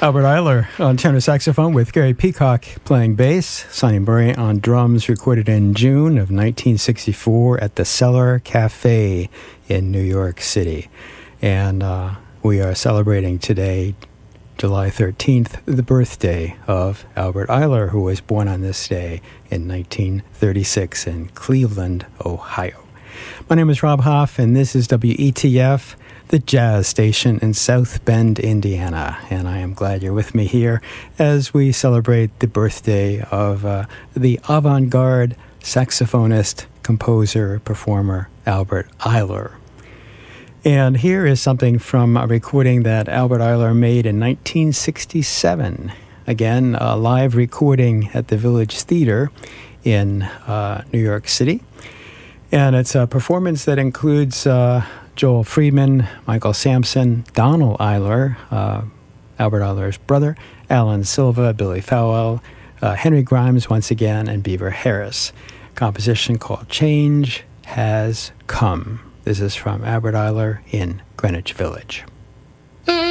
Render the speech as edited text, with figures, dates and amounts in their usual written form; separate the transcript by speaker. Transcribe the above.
Speaker 1: Albert Ayler on tenor saxophone with Gary Peacock playing bass. Sonny Murray on drums, recorded in June of 1964 at the Cellar Cafe in New York City. And we are celebrating today, July 13th, the birthday of Albert Ayler, who was born on this day in 1936 in Cleveland, Ohio. My name is Rob Hoff, and this is WETF, the jazz station in South Bend, Indiana. And I am glad you're with me here as we celebrate the birthday of the avant-garde saxophonist, composer, performer, Albert Ayler. And here is something from a recording that Albert Ayler made in 1967. Again, a live recording at the Village Theater in New York City. And it's a performance that includes Joel Friedman, Michael Sampson, Donald Ayler, Albert Ayler's brother, Alan Silva, Billy Fowell, Henry Grimes once again, and Beaver Harris. Composition called Change Has Come. This is from Albert Ayler in Greenwich Village.